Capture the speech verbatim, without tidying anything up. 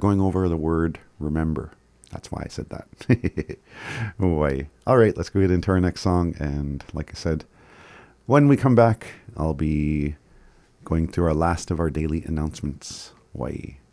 going over the word remember. That's why I said that. Why? All right, let's go get into our next song. And like I said, when we come back, I'll be going through our last of our daily announcements. Why?